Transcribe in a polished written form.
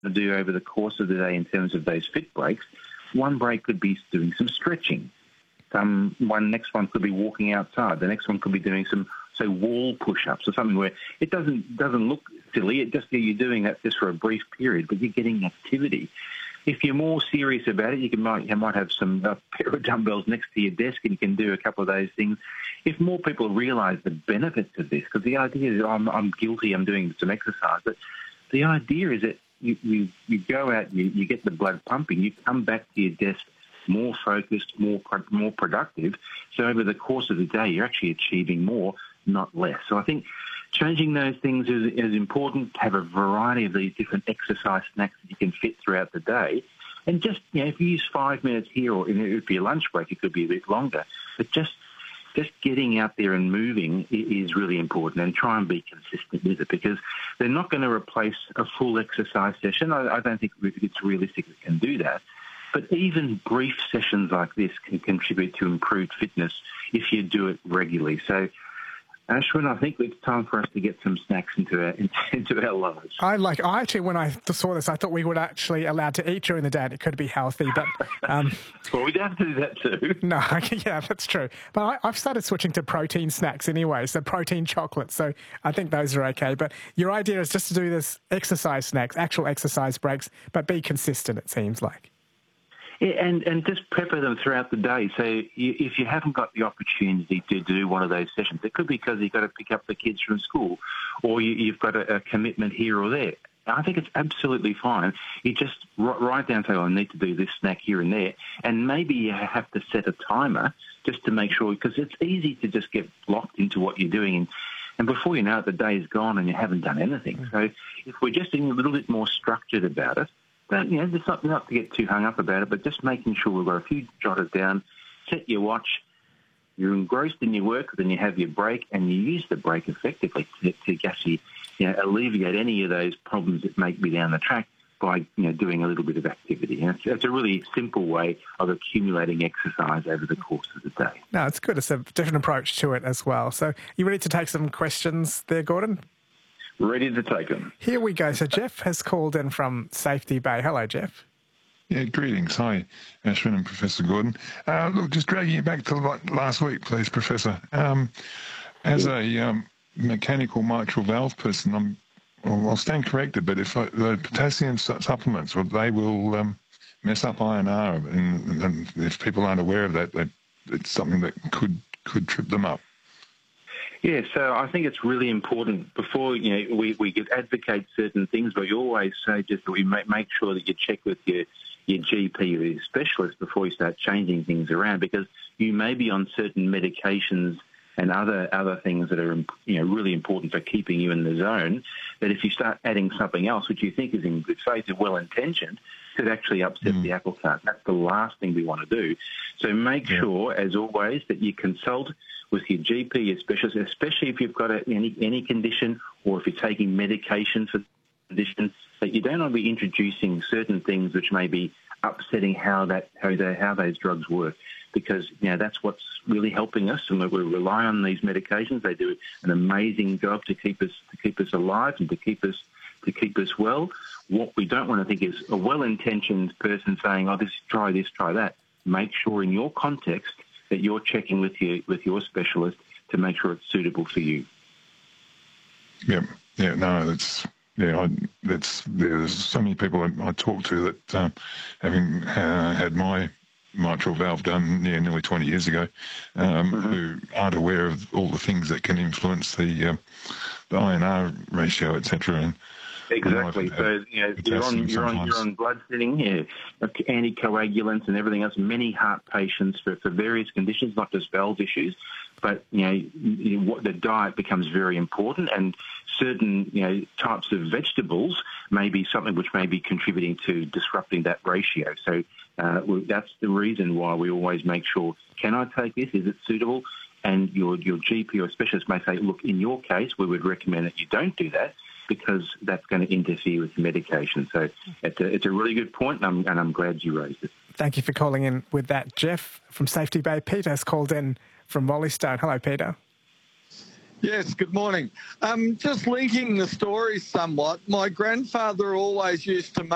to do over the course of the day in terms of those fit breaks, one break could be doing some stretching. Next one could be walking outside. The next one could be doing some, say, wall push-ups or something where it doesn't look silly. It just, you're doing that just for a brief period, but you're getting activity. If you're more serious about it, you might have some pair of dumbbells next to your desk and you can do a couple of those things. If more people realise the benefits of this, because the idea is I'm guilty, I'm doing some exercise, but the idea is that you go out, you get the blood pumping, you come back to your desk more focused, more productive. So over the course of the day, you're actually achieving more, not less. So I think changing those things is important. To have a variety of these different exercise snacks that you can fit throughout the day. And just, if you use 5 minutes here, or if your lunch break, it could be a bit longer. But just getting out there and moving is really important, and try and be consistent with it, because they're not going to replace a full exercise session. I don't think it's realistic it can do that. But even brief sessions like this can contribute to improved fitness if you do it regularly. So, Ashwin, I think it's time for us to get some snacks into our lives. I actually, when I saw this, I thought we were actually allowed to eat during the day and it could be healthy. But well, we'd have to do that too. No, yeah, that's true. But I've started switching to protein snacks anyway, so protein chocolate. So I think those are okay. But your idea is just to do this exercise snacks, actual exercise breaks, but be consistent, it seems like. Yeah, and just pepper them throughout the day. So if you haven't got the opportunity to do one of those sessions, it could be because you've got to pick up the kids from school, or you've got a commitment here or there. I think it's absolutely fine. You just write down, say, I need to do this snack here and there, and maybe you have to set a timer just to make sure, because it's easy to just get locked into what you're doing, and before you know it, the day is gone and you haven't done anything. So if we're just being a little bit more structured about it, but, it's not to get too hung up about it, but just making sure we've got a few jotted down, set your watch, you're engrossed in your work, then you have your break, and you use the break effectively to actually alleviate any of those problems that may be down the track by doing a little bit of activity. And it's a really simple way of accumulating exercise over the course of the day. No, it's good. It's a different approach to it as well. So you ready to take some questions there, Gordon? Ready to take them. Here we go. So Jeff has called in from Safety Bay. Hello, Jeff. Yeah, greetings. Hi, Ashwin and Professor Gordon. Look, just dragging you back to last week, please, Professor. As a mechanical mitral valve person, I'll stand corrected, but if the potassium supplements, they will mess up INR, and if people aren't aware of that, it's something that could trip them up. Yeah, so I think it's really important before, we could advocate certain things, but you always say just that we make sure that you check with your GP or your specialist before you start changing things around, because you may be on certain medications and other things that are really important for keeping you in the zone, that if you start adding something else, which you think is in good faith and well-intentioned, could actually upset the apple cart. That's the last thing we want to do. So make sure, as always, that you consult with your GP, your specialist, especially if you've got any condition, or if you're taking medication for the condition, that you don't want to be introducing certain things which may be upsetting how those drugs work, because that's what's really helping us, and we rely on these medications. They do an amazing job to keep us alive and to keep us well. What we don't want to think is a well-intentioned person saying, "Oh, try this, try that." Make sure in your context that you're checking with your specialist to make sure it's suitable for you. There's so many people I talk to that, having had my mitral valve done nearly 20 years ago, who aren't aware of all the things that can influence the INR ratio, etc. Exactly. So you're on blood thinning, anticoagulants and everything else. Many heart patients for various conditions, not just valve issues, but the diet becomes very important, and certain types of vegetables may be something which may be contributing to disrupting that ratio. So that's the reason why we always make sure: can I take this? Is it suitable? And your GP or specialist may say, look, in your case, we would recommend that you don't do that, because that's going to interfere with the medication. So it's a really good point, and I'm glad you raised it. Thank you for calling in with that, Jeff from Safety Bay. Peter has called in from Rollystone. Hello, Peter. Yes, good morning. Just linking the story somewhat, my grandfather always used to